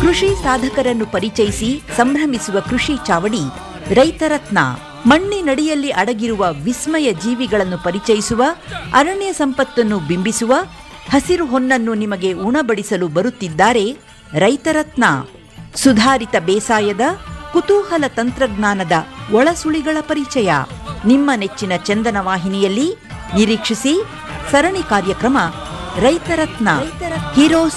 ಕೃಷಿ ಸಾಧಕರನ್ನು ಪರಿಚಯಿಸಿ ಸಂಭ್ರಮಿಸುವ ಕೃಷಿ ಚಾವಡಿ ರೈತರತ್ನ. ಮಣ್ಣಿನಡಿಯಲ್ಲಿ ಅಡಗಿರುವ ವಿಸ್ಮಯ ಜೀವಿಗಳನ್ನು ಪರಿಚಯಿಸುವ, ಅರಣ್ಯ ಸಂಪತ್ತನ್ನು ಬಿಂಬಿಸುವ, ಹಸಿರು ಹೊನ್ನನ್ನು ನಿಮಗೆ ಉಣಬಡಿಸಲು ಬರುತ್ತಿದ್ದಾರೆ ರೈತರತ್ನ. ಸುಧಾರಿತ ಬೇಸಾಯದ ಕುತೂಹಲ ತಂತ್ರಜ್ಞಾನದ ಒಳಸುಳಿಗಳ ಪರಿಚಯ ನಿಮ್ಮ ನೆಚ್ಚಿನ ಚಂದನ ವಾಹಿನಿಯಲ್ಲಿ. ನಿರೀಕ್ಷಿಸಿ ಸರಣಿ ಕಾರ್ಯಕ್ರಮ ರೈತರತ್ನ. ಹೀರೋಸ್